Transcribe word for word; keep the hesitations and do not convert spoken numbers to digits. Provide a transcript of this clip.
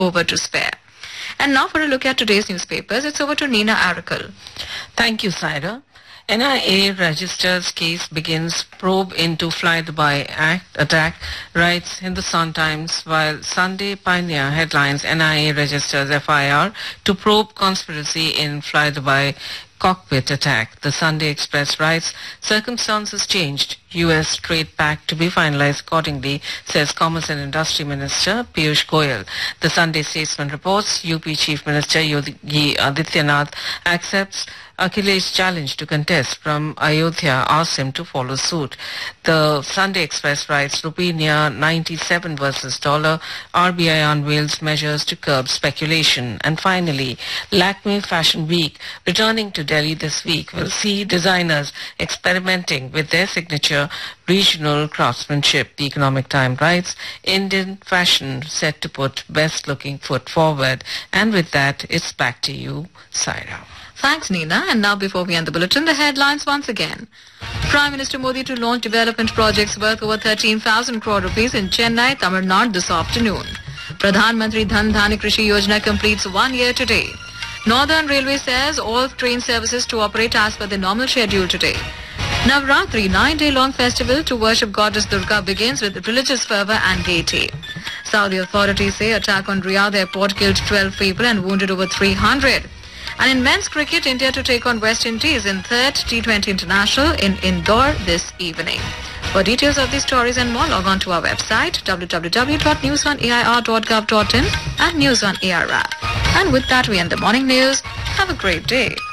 over to spare. And now for a look at today's newspapers, it's over to Nina Arakel. Thank you, Saira. N I A registers case begins probe into Fly Dubai Act attack, writes Hindustan Times, while Sunday Pioneer headlines N I A registers F I R to probe conspiracy in Fly Dubai cockpit attack. The Sunday Express writes, circumstances changed. U S trade pact to be finalized accordingly, says Commerce and Industry Minister Piyush Goyal. The Sunday Statesman reports U P Chief Minister Yogi Adityanath accepts Akhilesh's challenge to contest from Ayodhya, asks him to follow suit. The Sunday Express writes, rupee near ninety-seven versus dollar, R B I unveils measures to curb speculation. And finally, Lakme Fashion Week, returning to Delhi this week, will see designers experimenting with their signature regional craftsmanship. The Economic Times writes, Indian fashion set to put best-looking foot forward. And with that, it's back to you, Saira. Thanks, Nina. And now, before we end the bulletin, the headlines once again. Prime Minister Modi to launch development projects worth over thirteen thousand crore rupees in Chennai, Tamil Nadu this afternoon. Pradhan Mantri Dhan Dhanya Krishi Yojana completes one year today. Northern Railway says all train services to operate as per the normal schedule today. Navratri, nine-day-long festival to worship goddess Durga, begins with religious fervour and gaiety. Saudi authorities say attack on Riyadh airport killed twelve people and wounded over three hundred. And in men's cricket, India to take on West Indies in third T twenty International in Indore this evening. For details of these stories and more, log on to our website w w w dot news on a i r dot gov dot in and News on A R app. And with that, we end the morning news. Have a great day.